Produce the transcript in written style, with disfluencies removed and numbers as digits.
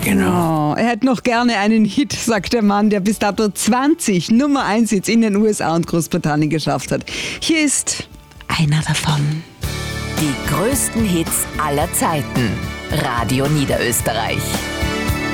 genau. Oh, er hätte noch gerne einen Hit, sagt der Mann, der bis dato 20 Nummer 1 Hits in den USA und Großbritannien geschafft hat. Hier ist einer davon. Die größten Hits aller Zeiten. Radio Niederösterreich.